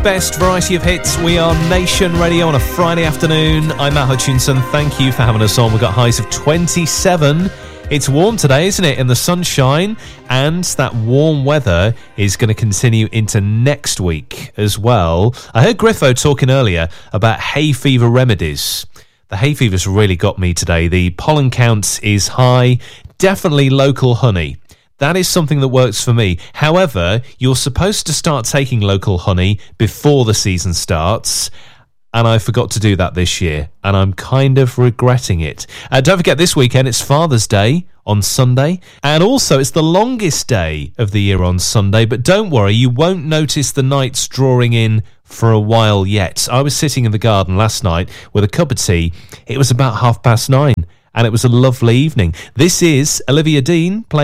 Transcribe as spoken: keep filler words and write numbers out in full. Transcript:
Best variety of hits. We are Nation Radio on a Friday afternoon. I'm Matt Hutchinson. Thank you for having us on. We've got highs of twenty-seven. It's warm today, isn't it? In the sunshine. And that warm weather is going to continue into next week as well. I heard Griffo talking earlier about hay fever remedies. The hay fever's really got me today. The pollen count is high. Definitely local honey. That is something that works for me. However, you're supposed to start taking local honey before the season starts, and I forgot to do that this year, and I'm kind of regretting it. Uh, don't forget, this weekend it's Father's Day on Sunday, and also it's the longest day of the year on Sunday, but don't worry, you won't notice the nights drawing in for a while yet. I was sitting in the garden last night with a cup of tea. It was about half past nine, and it was a lovely evening. This is Olivia Dean playing